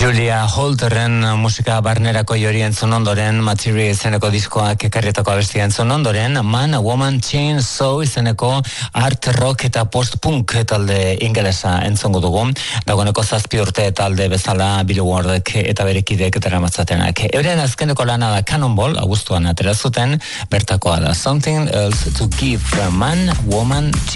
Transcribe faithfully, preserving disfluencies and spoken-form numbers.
Julia Holterren musika barnerako jori entzun ondoren, Material izeneko diskoak ekarrietako abestia entzun ondoren, Man, Woman, Chainsaw izeneko art rock eta post-punk talde ingelesa entzungo dugu. Dagoeneko zazpi urte talde bezala Billboardek eta berekideek eta ramatzatenak. Euren azkeneko lana da Cannonball, agustuan atera zuten, bertakoa da Something Else to Give, Man, Woman,